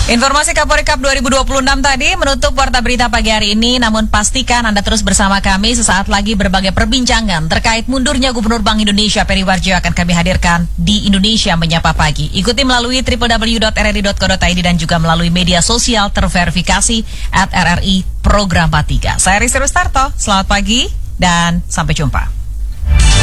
Informasi Kapolri Cup 2026 tadi menutup Warta Berita pagi hari ini. Namun pastikan Anda terus bersama kami. Sesaat lagi berbagai perbincangan terkait mundurnya Gubernur Bank Indonesia Peri Warjio akan kami hadirkan di Indonesia Menyapa Pagi. Ikuti melalui www.rri.co.id dan juga melalui media sosial terverifikasi @RRI Program 3. Saya Rizky Rustarto, selamat pagi dan sampai jumpa.